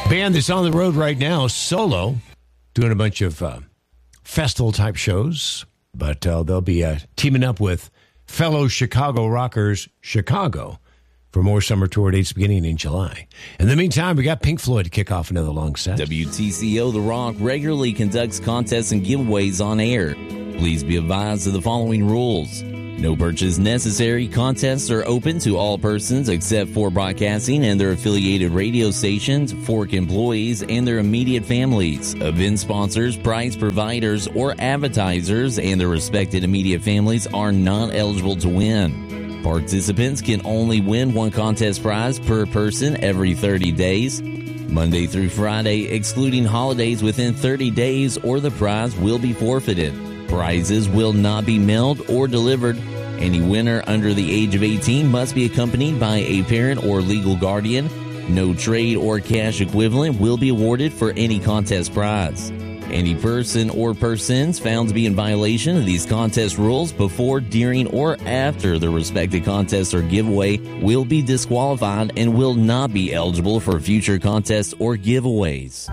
Band that's on the road right now, Solo, doing a bunch of festival-type shows, but they'll be teaming up with fellow Chicago rockers, Chicago, for more summer tour dates beginning in July. In the meantime, we got Pink Floyd to kick off another long set. WTCO The Rock regularly conducts contests and giveaways on air. Please be advised of the following rules. No purchase necessary. Contests are open to all persons except for broadcasting and their affiliated radio stations, Fork employees, and their immediate families. Event sponsors, prize providers, or advertisers and their respected immediate families are not eligible to win. Participants can only win one contest prize per person every 30 days, Monday through Friday, excluding holidays within 30 days, or the prize will be forfeited. Prizes will not be mailed or delivered. Any winner under the age of 18 must be accompanied by a parent or legal guardian. No trade or cash equivalent will be awarded for any contest prize. Any person or persons found to be in violation of these contest rules before, during, or after the respective contest or giveaway will be disqualified and will not be eligible for future contests or giveaways.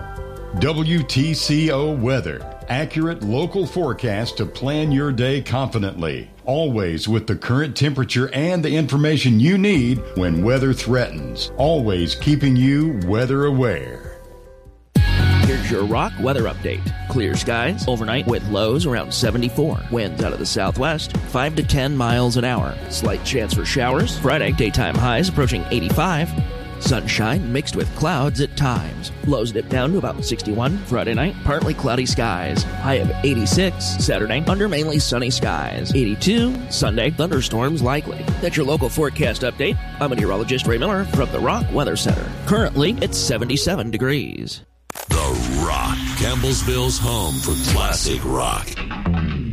WTCO Weather. Accurate local forecast to plan your day confidently. Always with the current temperature and the information you need when weather threatens. Always keeping you weather aware. Here's your Rock weather update. Clear skies overnight with lows around 74. Winds out of the southwest, 5 to 10 miles an hour. Slight chance for showers. Friday, daytime highs approaching 85. Sunshine mixed with clouds at times. Lows dip down to about 61. Friday night, partly cloudy skies. High of 86. Saturday, under mainly sunny skies. 82. Sunday, thunderstorms likely. That's your local forecast update. I'm meteorologist Ray Miller from the Rock Weather Center. Currently, it's 77 degrees. The Rock, Campbellsville's home for classic rock.